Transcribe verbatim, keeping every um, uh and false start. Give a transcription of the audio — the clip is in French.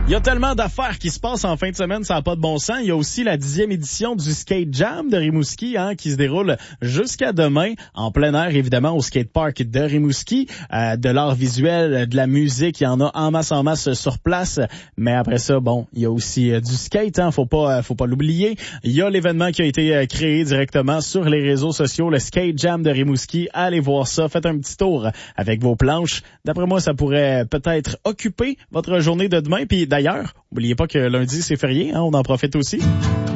Il y a tellement d'affaires qui se passent en fin de semaine, ça n'a pas de bon sens. Il y a aussi la dixième édition du Skate Jam de Rimouski hein, qui se déroule jusqu'à demain en plein air, évidemment, au skatepark de Rimouski. Euh, de l'art visuel, de la musique, il y en a en masse en masse sur place. Mais après ça, bon, il y a aussi euh, du skate, hein, faut pas euh, faut pas l'oublier. Il y a l'événement qui a été euh, créé directement sur les réseaux sociaux, le Skate Jam de Rimouski. Allez voir ça, faites un petit tour avec vos planches. D'après moi, ça pourrait peut-être occuper votre journée de demain. Puis d'ailleurs, n'oubliez pas que lundi, c'est férié, hein, on en profite aussi.